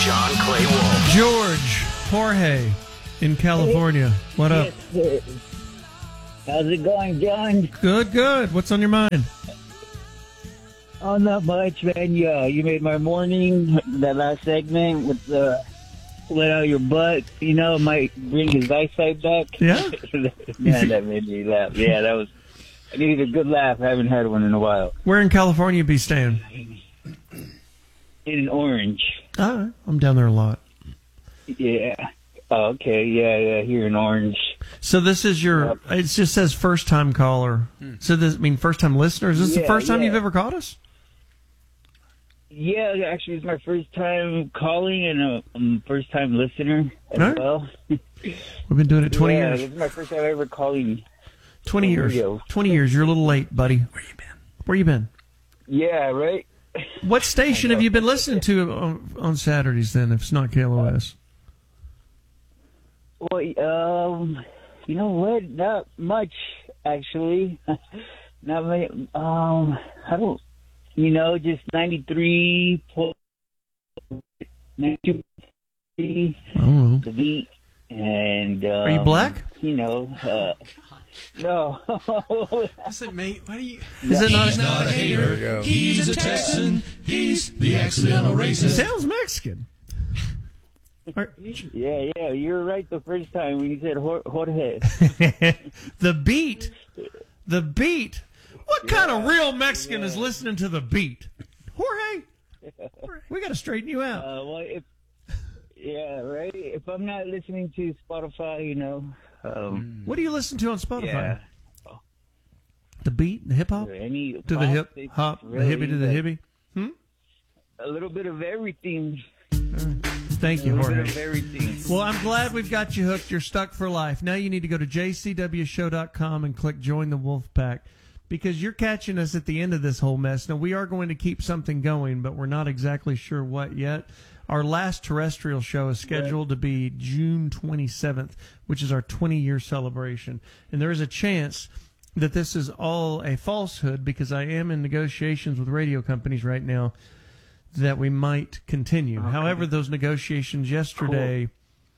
John Clay Wolf. George, Jorge in California. What up? Yes, sir. How's it going, John? Good, good. What's on your mind? Oh, not much, man. Yeah, you made my morning. That last segment with the let out your butt, might bring his eyesight back. Yeah? Yeah, that made me laugh. Yeah, that was. I needed a good laugh. I haven't had one in a while. Where in California you be staying? In Orange. All right. I'm down there a lot. Yeah. Oh, okay. Yeah. Here in Orange. So this is your, it just says first time caller. So does it mean first time listener? Is this the first time you've ever called us? Yeah, actually, it's my first time calling and I'm first time listener as well. We've been doing it 20 years. Yeah, this is my first time ever calling. 20 years. 20 years. You're a little late, buddy. Where you been? Yeah, right? What station have you been listening to on Saturdays then, if it's not KLOS? Well, you know what? Not much, actually. Not many. I don't, just 93, 92, the beat. And, are you black? No. Listen, mate, why do you... Is it not? He's not a hater. He's a Texan. He's the accidental racist. Sounds Mexican. Yeah, you were right the first time when you said Jorge. The beat. What kind of real Mexican is listening to the beat? Jorge, we got to straighten you out. Right. If I'm not listening to Spotify, what do you listen to on Spotify? Yeah. The beat, the hip hop, to the hip hop, really, the hippie to the hippie. A little bit of everything. Thank you, Jorge. Bit of everything. Well, I'm glad we've got you hooked. You're stuck for life. Now you need to go to jcwshow.com and click Join the Wolf Pack, because you're catching us at the end of this whole mess. Now, we are going to keep something going, but we're not exactly sure what yet. Our last terrestrial show is scheduled to be June 27th, which is our 20-year celebration. And there is a chance that this is all a falsehood, because I am in negotiations with radio companies right now that we might continue. Okay. However, those negotiations yesterday,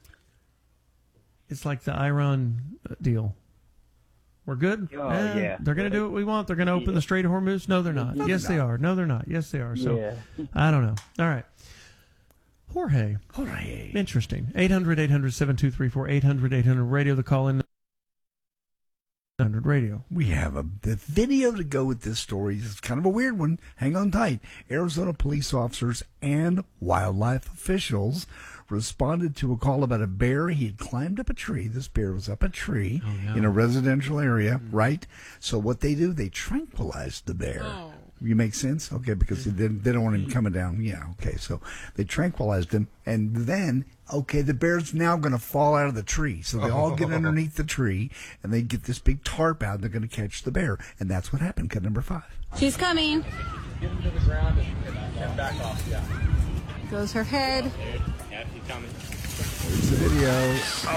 it's like the Iran deal. We're good? Yeah. They're going to do what we want. They're going to open the Strait of Hormuz? No, they're not. Yes, they are. No, they're not. Yes, they are. So, I don't know. All right. Jorge. Interesting. 800-800-7234, 800-800-RADIO, the call-in. 100 Radio. We have the video to go with this story. It's kind of a weird one. Hang on tight. Arizona police officers and wildlife officials responded to a call about a bear. He had climbed up a tree. This bear was up a tree in a residential area, right? So what they do, they tranquilized the bear. You make sense? Okay, because they don't want him coming down. Yeah, okay. So they tranquilized him, and then, the bear's now going to fall out of the tree. So they all get underneath the tree, and they get this big tarp out, and they're going to catch the bear. And that's what happened. Cut number 5. She's coming. Get him to the ground and back off, Goes her head. Yeah, she's coming. Here's the video.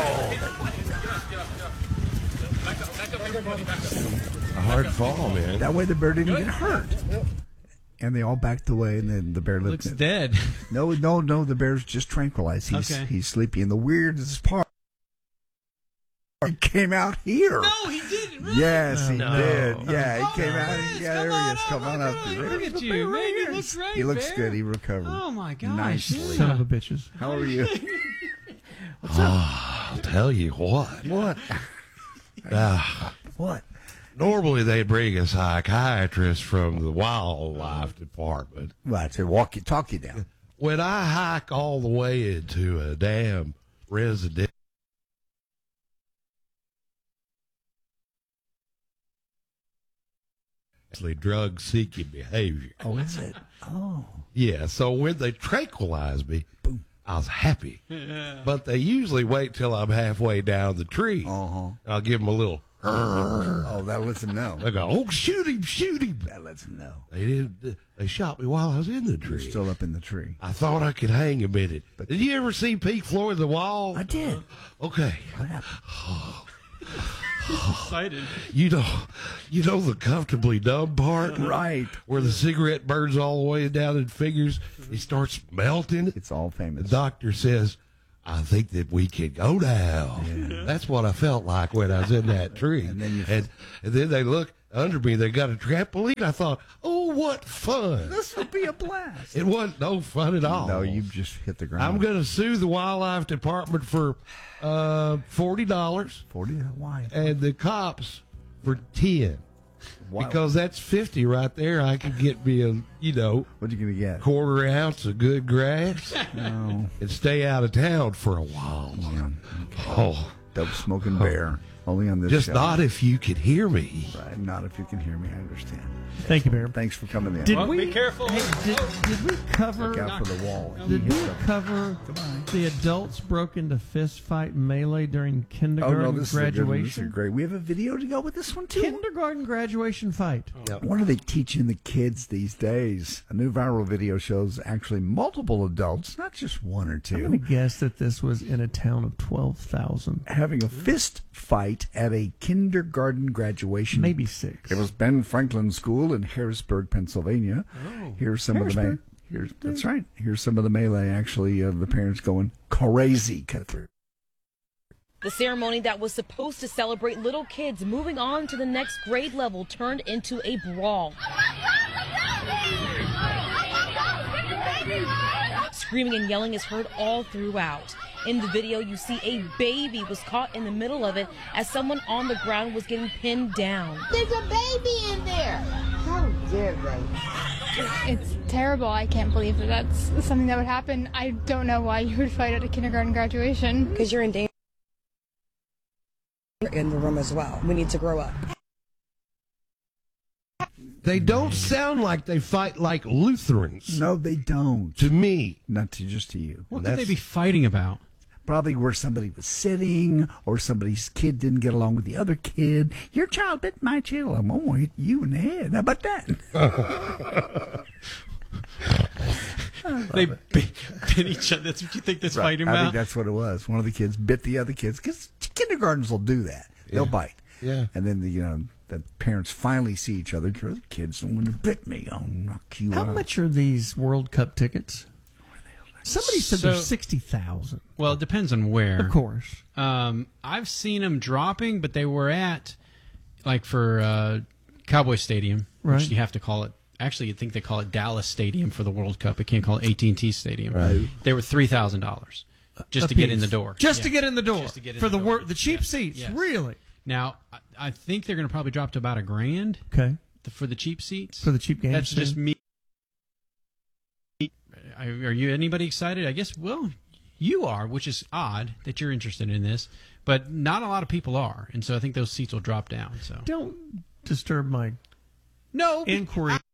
A hard fall, man. That way the bear didn't get hurt. And they all backed away, and then the bear looks dead. No, the bear's just tranquilized. He's sleepy. And the weirdest part, he came out here. No, he didn't. Really? Yes, he did. Yeah, he came out. There he is. Come on up. Look at you, man. You look great. He looks good. He recovered. Oh, my gosh. Nicely. Son of a bitches. How are you? What's up? I'll tell you what. What? What? Normally they bring a psychiatrist from the wildlife department. Right, to talk you down. When I hike all the way into a damn residential drug-seeking behavior. Oh, is it? Oh. Yeah, so when they tranquilize me, I was happy. But they usually wait till I'm halfway down the tree. I'll give them a little... Oh, that lets them know. They go, oh, shoot him. That lets them know. They did. They shot me while I was in the tree. You're still up in the tree. I thought I could hang a minute. But did you ever see Pink Floyd The Wall? I did. Okay. What happened? Excited. You know the comfortably numb part, Right. where the cigarette burns all the way down and fingers. It starts melting. It's all The famous. doctor says, "I think that we can go now." That's what I felt like when I was in that tree. And then and then they look under me. They got a trampoline. I thought, "Oh, what fun!" This will be a blast. It wasn't no fun at all. No, you just hit the ground. I'm going to sue the wildlife department for $40, 40. Why? and the cops for 10. Why? Because that's 50 right there. I could get me a What are you going to get? quarter ounce of good grass No. and stay out of town for a while. Oh, Dope smoking bear. Only on this just show. not if you could hear me. Right, not if you can hear me. I understand. Thank you, Bear. Thanks for coming in. Did Well, we be careful. Hey, did we cover? Look out for the wall. Did we cover the adults broke into fist fight melee during Oh kindergarten no, this is a good one. This is graduation? great. We have a video to go with this one too. Kindergarten graduation fight. What are they teaching the kids these days? A new viral video shows actually multiple adults, not just one or I'm going to two, guess that this was in a town of 12,000, having a fist fight at a kindergarten graduation. maybe 6. It was Ben Franklin School in Harrisburg, Pennsylvania. Here's some of the that's right. Here's some of the melee. Actually, the parents going crazy. Cut through. The ceremony that was supposed to celebrate little kids moving on to the next grade level turned into a brawl. Screaming and yelling is heard all throughout. In the video, you see a baby was caught in the middle of it as someone on the ground was getting pinned down. There's a baby in there. How dare they? It's terrible. I can't believe that that's something that would happen. I don't know why you would fight at a kindergarten graduation. Because you're in danger in the room as well. We need to grow up. They don't sound like they fight like Lutherans No, they don't. to me. Not to just to you. What could they be fighting about? Probably where somebody was sitting, or somebody's kid didn't get along with the other kid. Your child bit my child. I'm gonna hit you in the head. How about that? They bit each other. That's what you think that's fighting I about? think that's what it was. One of the kids bit the other kids because kindergartens will do that. They'll bite. Yeah. And then the parents finally see each other. The kids, someone bit me. I'll knock you How out. much are these World Cup tickets? Somebody said So- there's 60,000. Well, it depends on where. Of course. I've seen them dropping, but they were at, like for Cowboy Stadium, Right. which you have to call it. Actually, I think they call it Dallas Stadium for the World Cup. They can't call it AT&T Stadium. Right. They were $3,000 just to get in the door. Just to Yeah. get in the door. Just to get in For the the door. the cheap Yes. seats. Yes. Really? Now, I think they're going to probably drop to about $1,000 Okay. for the cheap seats. For the cheap games. That's just then? me. Are you anybody excited? I guess, well, you are, which is odd that you're interested in this, but not a lot of people are. And so I think those seats will drop down. So Don't disturb my no inquiry.